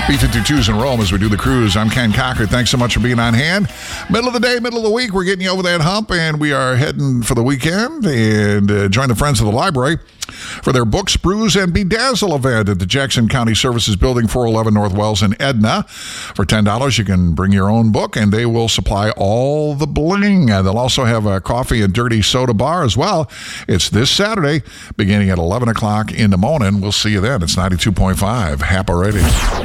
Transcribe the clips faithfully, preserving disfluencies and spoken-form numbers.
B fifty-two's in Rome as we do the cruise. I'm Ken Cocker. Thanks so much for being on hand. Middle of the day, middle of the week, we're getting you over that hump, and we are heading for the weekend and uh, join the Friends of the Library for their Book, Spruce, and Bedazzle event at the Jackson County Services Building, four eleven North Wells in Edna. For ten dollars, you can bring your own book, and they will supply all the bling. Uh, they'll also have a coffee and dirty soda bar as well. It's this Saturday, beginning at eleven o'clock in the morning. We'll see you then. It's ninety-two point five Happy Radio.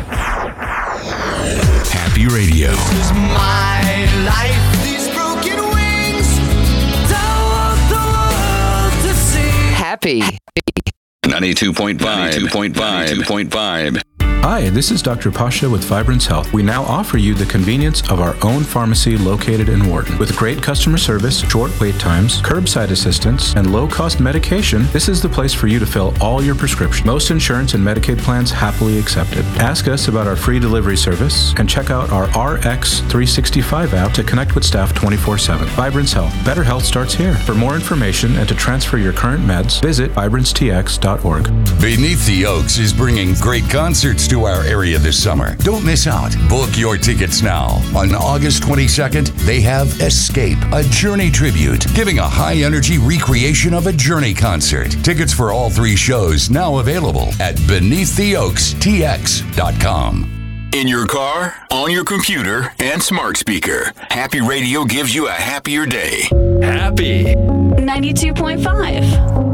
Happy Radio. This is my life. These broken wings. Don't want the world to see. Happy. ninety-two point five. ninety-two point five. ninety-two point five. Hi, this is Doctor Pasha with Vibrance Health. We now offer you the convenience of our own pharmacy located in Wharton. With great customer service, short wait times, curbside assistance, and low-cost medication, this is the place for you to fill all your prescriptions. Most insurance and Medicaid plans happily accepted. Ask us about our free delivery service and check out our R X three sixty-five app to connect with staff twenty-four seven. Vibrance Health. Better health starts here. For more information and to transfer your current meds, visit vibrance t x dot org. Beneath the Oaks is bringing great concerts to our area this summer. Don't miss out. Book your tickets now. On August twenty-second, they have Escape, a Journey tribute, giving a high-energy recreation of a Journey concert. Tickets for all three shows now available at beneath the oaks t x dot com. In your car, on your computer, and smart speaker, Happy Radio gives you a happier day. Happy. ninety-two point five.